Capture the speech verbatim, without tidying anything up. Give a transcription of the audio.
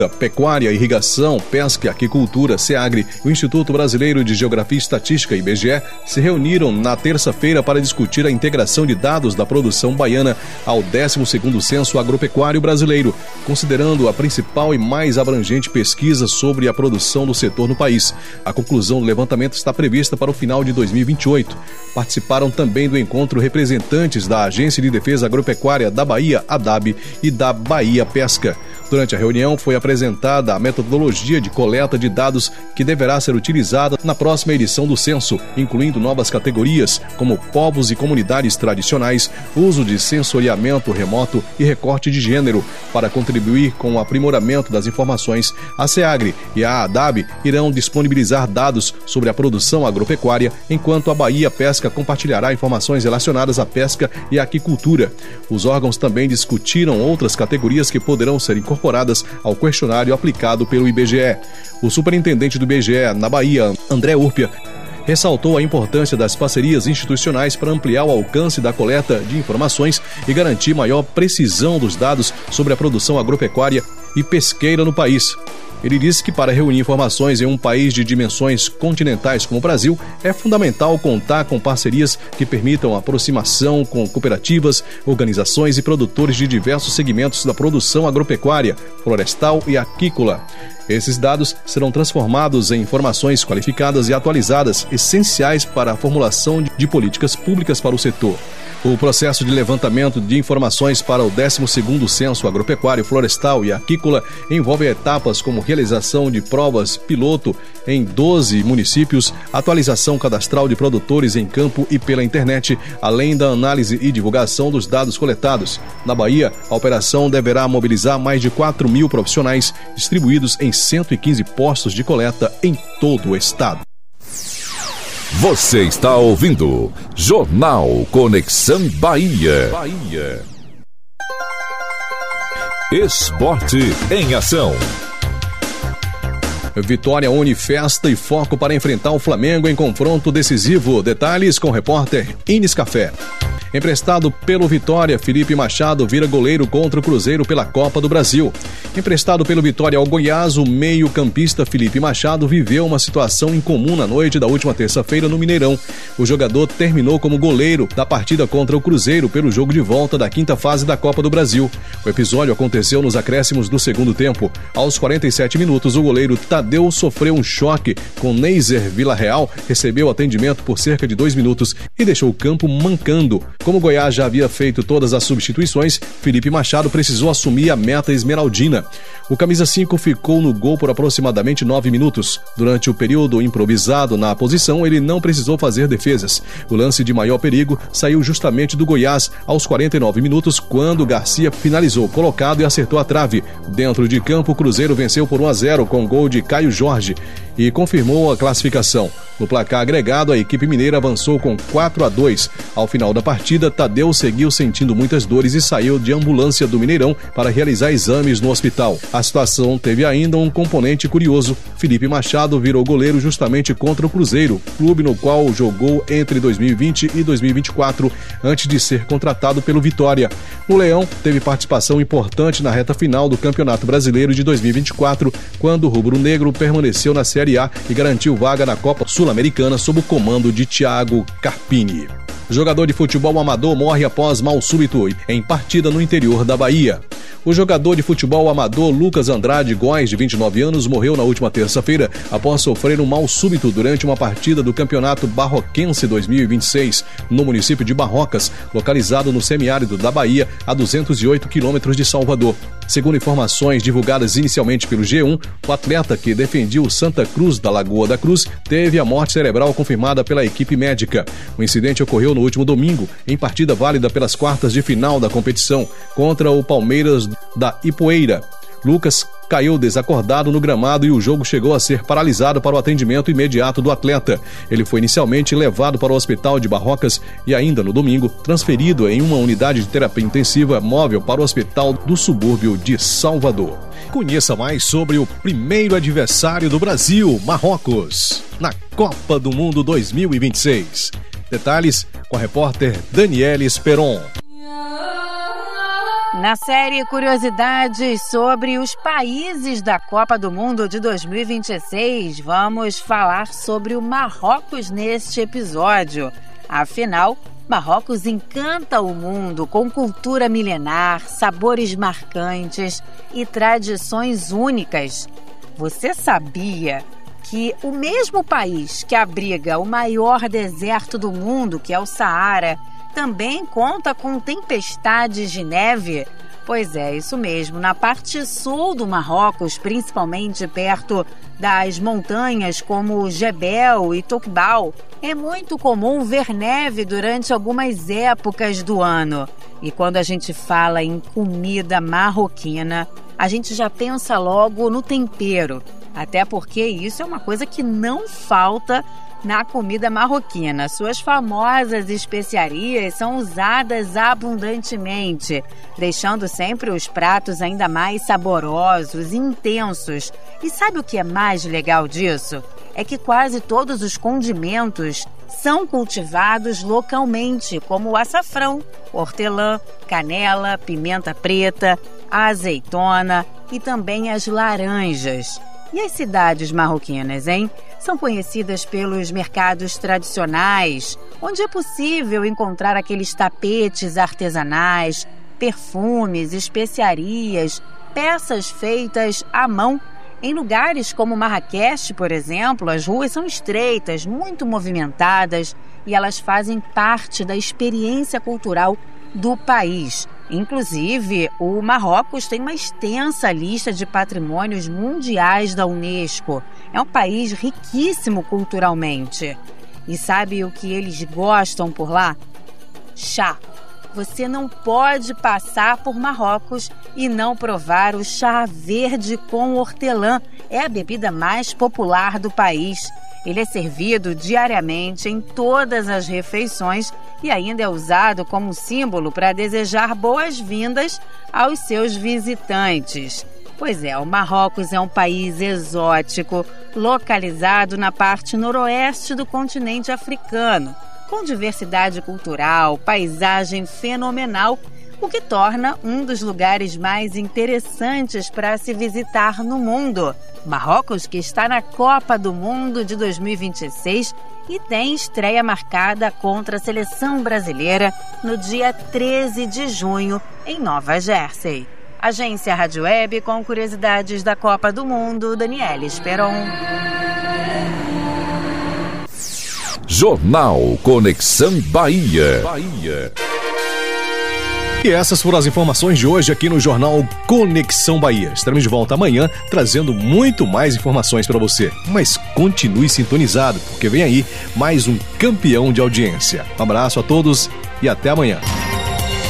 Pecuária, Irrigação, Pesca e Aquicultura, SEAGRE, e o Instituto Brasileiro de Geografia e Estatística, I B G E, se reuniram na terça-feira para discutir a integração de dados da produção baiana ao décimo segundo Censo Agropecuário Brasileiro, considerando a principal e mais abrangente pesquisa sobre a produção do setor no país. A conclusão do levantamento está prevista para o final de dois mil e vinte e oito. Participaram também do encontro representantes da Agência de Defesa Agropecuária da Bahia, ADAB, e da Bahia Pesca. Durante a reunião foi apresentada a metodologia de coleta de dados que deverá ser utilizada na próxima edição do censo, incluindo novas categorias como povos e comunidades tradicionais, uso de sensoriamento remoto e recorte de gênero. Para contribuir com o aprimoramento das informações, a SEAGRE e a ADAB irão disponibilizar dados sobre a produção agropecuária, enquanto a Bahia Pesca compartilhará informações relacionadas à pesca e aquicultura. Os órgãos também discutiram outras categorias que poderão ser incorporadas incorporadas ao questionário aplicado pelo I B G E. O superintendente do I B G E na Bahia, André Urpia, ressaltou a importância das parcerias institucionais para ampliar o alcance da coleta de informações e garantir maior precisão dos dados sobre a produção agropecuária e pesqueira no país. Ele disse que para reunir informações em um país de dimensões continentais como o Brasil, é fundamental contar com parcerias que permitam a aproximação com cooperativas, organizações e produtores de diversos segmentos da produção agropecuária, florestal e aquícola. Esses dados serão transformados em informações qualificadas e atualizadas, essenciais para a formulação de políticas públicas para o setor. O processo de levantamento de informações para o décimo segundo Censo Agropecuário, Florestal e Aquícola envolve etapas como realização de provas piloto em doze municípios, atualização cadastral de produtores em campo e pela internet, além da análise e divulgação dos dados coletados. Na Bahia, a operação deverá mobilizar mais de quatro mil profissionais distribuídos em cento e quinze postos de coleta em todo o estado. Você está ouvindo Jornal Conexão Bahia. Bahia. Esporte em ação. Vitória une festa e foco para enfrentar o Flamengo em confronto decisivo. Detalhes com o repórter Ines Café. Emprestado pelo Vitória, Felipe Machado vira goleiro contra o Cruzeiro pela Copa do Brasil. Emprestado pelo Vitória ao Goiás, o meio-campista Felipe Machado viveu uma situação incomum na noite da última terça-feira no Mineirão. O jogador terminou como goleiro da partida contra o Cruzeiro pelo jogo de volta da quinta fase da Copa do Brasil. O episódio aconteceu nos acréscimos do segundo tempo. Aos quarenta e sete minutos, o goleiro Tadeu sofreu um choque com Neiser Villarreal, recebeu atendimento por cerca de dois minutos e deixou o campo mancando. Como o Goiás já havia feito todas as substituições, Felipe Machado precisou assumir a meta esmeraldina. O camisa cinco ficou no gol por aproximadamente nove minutos. Durante o período improvisado na posição, ele não precisou fazer defesas. O lance de maior perigo saiu justamente do Goiás aos quarenta e nove minutos, quando Garcia finalizou colocado e acertou a trave. Dentro de campo, o Cruzeiro venceu por um a zero com gol de Caio Jorge e confirmou a classificação. No placar agregado, a equipe mineira avançou com quatro a dois. Ao final da partida, Tadeu seguiu sentindo muitas dores e saiu de ambulância do Mineirão para realizar exames no hospital. A situação teve ainda um componente curioso. Felipe Machado virou goleiro justamente contra o Cruzeiro, clube no qual jogou entre dois mil e vinte e dois mil e vinte e quatro, antes de ser contratado pelo Vitória. O Leão teve participação importante na reta final do Campeonato Brasileiro de dois mil e vinte e quatro, quando o rubro-negro permaneceu na Série A e garantiu vaga na Copa Sul-Americana sob o comando de Thiago Carpini. Jogador de futebol amador morre após mal súbito em partida no interior da Bahia. O jogador de futebol amador Lucas Andrade Góes, de vinte e nove anos, morreu na última terça-feira após sofrer um mal súbito durante uma partida do Campeonato Barroquense dois mil e vinte e seis, no município de Barrocas, localizado no semiárido da Bahia, a duzentos e oito quilômetros de Salvador. Segundo informações divulgadas inicialmente pelo G um, o atleta que defendia o Santa Cruz da Lagoa da Cruz teve a morte cerebral confirmada pela equipe médica. O incidente ocorreu no último domingo, em partida válida pelas quartas de final da competição, contra o Palmeiras da Ipueira. Lucas caiu desacordado no gramado e o jogo chegou a ser paralisado para o atendimento imediato do atleta. Ele foi inicialmente levado para o hospital de Barrocas e ainda no domingo transferido em uma unidade de terapia intensiva móvel para o hospital do subúrbio de Salvador. Conheça mais sobre o primeiro adversário do Brasil, Marrocos, na Copa do Mundo dois mil e vinte e seis. Detalhes com a repórter Daniela Esperon. Na série Curiosidades sobre os países da Copa do Mundo de dois mil e vinte e seis, vamos falar sobre o Marrocos neste episódio. Afinal, Marrocos encanta o mundo com cultura milenar, sabores marcantes e tradições únicas. Você sabia que o mesmo país que abriga o maior deserto do mundo, que é o Saara, também conta com tempestades de neve? Pois é, isso mesmo. Na parte sul do Marrocos, principalmente perto das montanhas como Jebel e Toubkal, é muito comum ver neve durante algumas épocas do ano. E quando a gente fala em comida marroquina, a gente já pensa logo no tempero. Até porque isso é uma coisa que não falta na comida marroquina. Suas famosas especiarias são usadas abundantemente, deixando sempre os pratos ainda mais saborosos e intensos. E sabe o que é mais legal disso? É que quase todos os condimentos são cultivados localmente, como o açafrão, hortelã, canela, pimenta preta, a azeitona e também as laranjas. E as cidades marroquinas, hein? São conhecidas pelos mercados tradicionais, onde é possível encontrar aqueles tapetes artesanais, perfumes, especiarias, peças feitas à mão. Em lugares como Marrakech, por exemplo, as ruas são estreitas, muito movimentadas e elas fazem parte da experiência cultural do país. Inclusive, o Marrocos tem uma extensa lista de patrimônios mundiais da Unesco. É um país riquíssimo culturalmente. E sabe o que eles gostam por lá? Chá. Você não pode passar por Marrocos e não provar o chá verde com hortelã. É a bebida mais popular do país. Ele é servido diariamente em todas as refeições e ainda é usado como símbolo para desejar boas-vindas aos seus visitantes. Pois é, o Marrocos é um país exótico, localizado na parte noroeste do continente africano, com diversidade cultural, paisagem fenomenal, o que torna um dos lugares mais interessantes para se visitar no mundo. Marrocos, que está na Copa do Mundo de dois mil e vinte e seis e tem estreia marcada contra a seleção brasileira no dia treze de junho, em Nova Jersey. Agência Rádio Web com curiosidades da Copa do Mundo, Daniela Esperon. Jornal Conexão Bahia. Bahia. E essas foram as informações de hoje aqui no Jornal Conexão Bahia. Estaremos de volta amanhã trazendo muito mais informações para você. Mas continue sintonizado, porque vem aí mais um campeão de audiência. Um abraço a todos e até amanhã.